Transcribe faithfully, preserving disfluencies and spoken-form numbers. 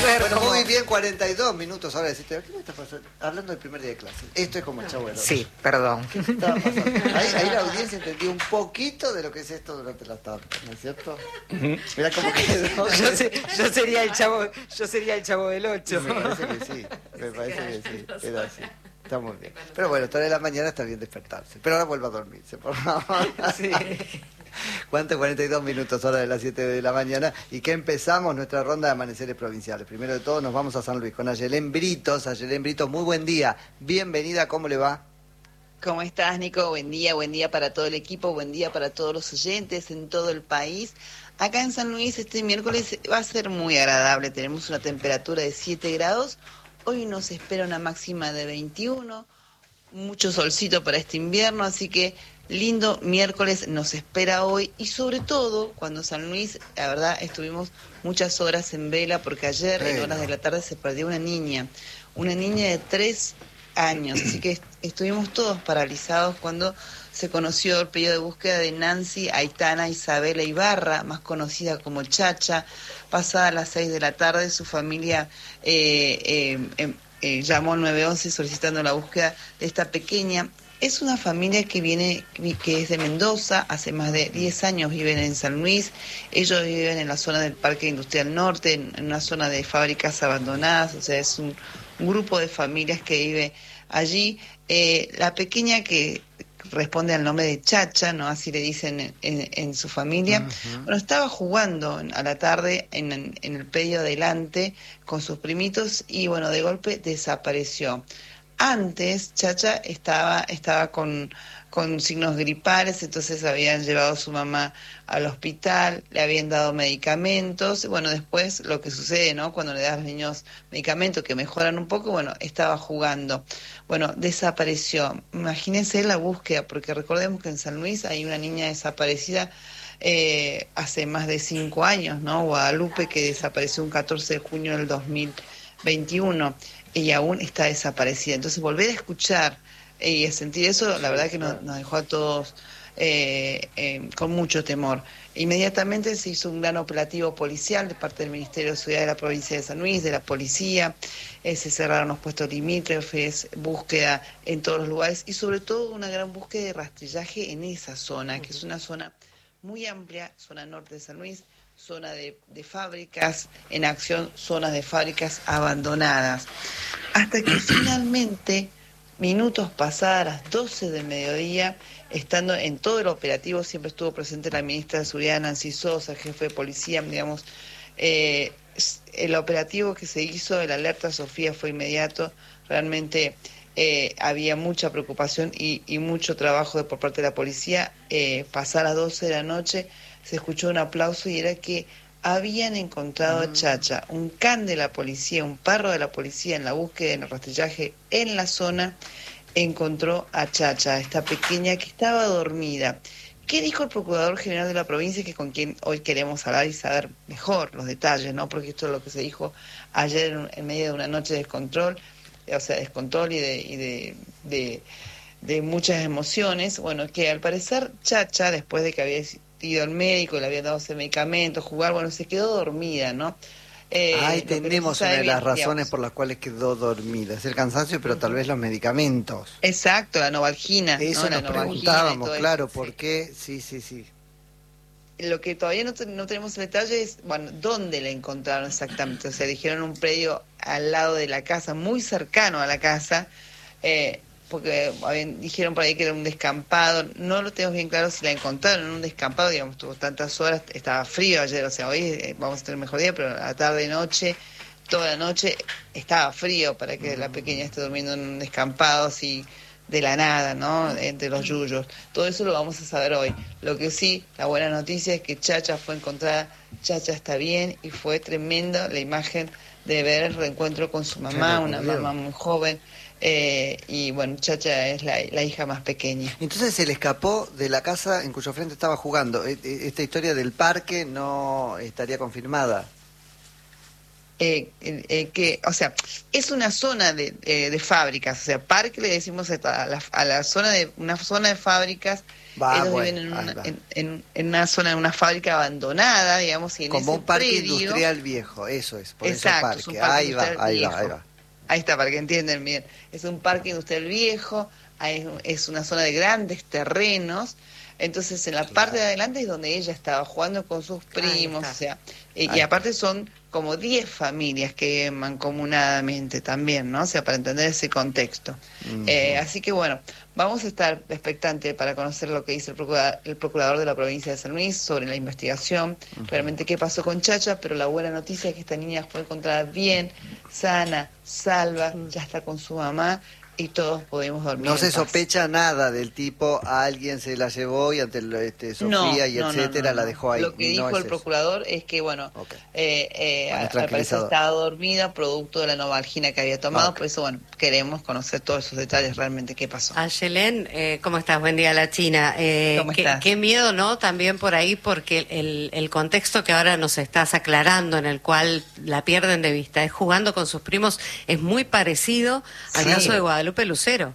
ver bueno, cómo... muy bien, cuarenta y dos minutos ahora deciste, ¿qué me está pasando? Hablando del primer día de clase. Esto es como el Chavo del Ocho. Sí, perdón. ¿Qué estaba pasando? Ahí, ahí la audiencia entendió un poquito de lo que es esto durante la tarde, ¿no es cierto? Mirá cómo quedó. Yo, sé, yo sería el chavo, yo sería el Chavo del Ocho. Me parece que sí, me parece que sí, era así. Está muy bien. Pero bueno, toda la mañana está bien despertarse. Pero ahora vuelva a dormirse, por favor. Sí. ¿Cuánto? cuarenta y dos minutos, hora de las siete de la mañana. Y que empezamos nuestra ronda de amaneceres provinciales. Primero de todo nos vamos a San Luis con Ayelén Britos. Ayelén Britos, muy buen día. Bienvenida, ¿cómo le va? ¿Cómo estás, Nico? Buen día, buen día para todo el equipo, buen día para todos los oyentes en todo el país. Acá en San Luis este miércoles va a ser muy agradable. Tenemos una temperatura de siete grados. Hoy nos espera una máxima de veintiuno. Mucho solcito para este invierno, así que lindo miércoles nos espera hoy. Y sobre todo, cuando San Luis, la verdad, estuvimos muchas horas en vela, porque ayer en horas de la tarde se perdió una niña. Una niña de tres años, así que est- estuvimos todos paralizados cuando se conoció el pedido de búsqueda de Nancy Aitana Isabela Ibarra, más conocida como Chacha. Pasada las seis de la tarde, su familia eh, eh, eh, eh, llamó al nueve once solicitando la búsqueda de esta pequeña. Es una familia que viene, que es de Mendoza, hace más de diez años viven en San Luis. Ellos viven en la zona del Parque Industrial Norte, en, en una zona de fábricas abandonadas, o sea, es un, un grupo de familias que vive allí. Eh, la pequeña, que responde al nombre de Chacha, ¿no? Así le dicen en, en, en su familia. Uh-huh. Bueno, estaba jugando a la tarde en, en, en el predio adelante con sus primitos y, bueno, de golpe desapareció. Antes, Chacha estaba, estaba con, con signos gripales, entonces habían llevado a su mamá al hospital, le habían dado medicamentos. Bueno, después lo que sucede, ¿no? Cuando le das a los niños medicamentos que mejoran un poco, bueno, estaba jugando. Bueno, desapareció. Imagínense la búsqueda, porque recordemos que en San Luis hay una niña desaparecida eh, hace más de cinco años, ¿no? Guadalupe, que desapareció un catorce de junio del dos mil veintiuno. Ella aún está desaparecida. Entonces, volver a escuchar y a sentir eso, la verdad que nos, nos dejó a todos eh, eh, con mucho temor. Inmediatamente se hizo un gran operativo policial de parte del Ministerio de Seguridad de la provincia de San Luis, de la policía, eh, se cerraron los puestos limítrofes, búsqueda en todos los lugares y sobre todo una gran búsqueda de rastrillaje en esa zona, que es una zona muy amplia, zona norte de San Luis, zona de, de fábricas en acción, zonas de fábricas abandonadas. Hasta que finalmente, minutos pasadas las doce del mediodía, estando en todo el operativo, siempre estuvo presente la ministra de Seguridad, Nancy Sosa, jefe de policía, digamos, eh, el operativo que se hizo, el alerta Sofía fue inmediato, realmente eh, había mucha preocupación y, y mucho trabajo de, por parte de la policía. Eh, pasadas las doce de la noche, se escuchó un aplauso y era que habían encontrado a Chacha, un can de la policía, un perro de la policía en la búsqueda, en el rastrillaje en la zona, encontró a Chacha, esta pequeña que estaba dormida. ¿Qué dijo el Procurador General de la provincia, que con quien hoy queremos hablar y saber mejor los detalles, ¿no? Porque esto es lo que se dijo ayer en, en medio de una noche de descontrol, o sea, descontrol y de... Y de, de de muchas emociones. Bueno, que al parecer Chacha, después de que había ido al médico, le habían dado ese medicamento, jugar, bueno, se quedó dormida, ¿no? Eh, Ahí tenemos una de las bien, razones digamos. por las cuales quedó dormida. Es el cansancio, pero tal vez los medicamentos. Exacto, la novalgina. Eso ¿no? nos la preguntábamos, claro, eso, ¿por sí. qué? Sí, sí, sí. Lo que todavía no, te, no tenemos el detalle es, bueno, dónde la encontraron exactamente. O sea, dijeron un predio al lado de la casa, muy cercano a la casa, eh, porque habían, dijeron por ahí que era un descampado. No lo tenemos bien claro si la encontraron en un descampado, digamos, tuvo tantas horas, estaba frío ayer, o sea, hoy eh, vamos a tener mejor día, pero a la tarde, noche, toda la noche estaba frío para que la pequeña esté durmiendo en un descampado así de la nada, ¿no? Entre los yuyos. Todo eso lo vamos a saber hoy. Lo que sí, la buena noticia es que Chacha fue encontrada, Chacha está bien y fue tremenda la imagen de ver el reencuentro con su mamá, una mamá muy joven. Eh, y bueno, Chacha es la, la hija más pequeña. Entonces se le escapó de la casa en cuyo frente estaba jugando. Esta historia del parque no estaría confirmada. Eh, eh, eh, que, o sea, es una zona de, eh, de fábricas, o sea, parque le decimos a la, a la zona de una zona de fábricas. Va, Ellos bueno, viven en una, va. en, en, en una zona, en una fábrica abandonada, digamos, y en Como ese un parque predio, industrial viejo, eso es, por exacto, eso es un parque. parque Ahí va, industrial ahí va, viejo. ahí va. Ahí está, para que entiendan bien. Es un parque industrial viejo, hay- es una zona de grandes terrenos. Entonces, en la Claro. parte de adelante es donde ella estaba jugando con sus Ahí primos, está. o sea, eh, Ahí y aparte son como diez familias que viven mancomunadamente también, ¿no? O sea, para entender ese contexto. Ujú. Eh, así que bueno, vamos a estar expectantes para conocer lo que dice el procurador, el procurador de la provincia de San Luis sobre la investigación, realmente qué pasó con Chacha, pero la buena noticia es que esta niña fue encontrada bien, sana, salva, ya está con su mamá y todos podemos dormir No en se paz. sospecha nada del tipo, a alguien se la llevó y ante lo- este, Sofía No, y no, no, etcétera no, la no. dejó ahí. Lo que No dijo es el eso. procurador es que, bueno, Ok. eh, eh, Bueno, al- al parecer tranquilizador. estaba dormida producto de la novalgina que había tomado, Ok. por eso, bueno, queremos conocer todos esos detalles realmente qué pasó. Ayelén, eh, ¿cómo estás? Buen día, la China. Eh, ¿Cómo qué, estás? qué miedo, ¿no? También por ahí, porque el, el contexto que ahora nos estás aclarando, en el cual la pierden de vista, es jugando con sus primos, es muy parecido al Sí. caso de Guadalupe Lucero.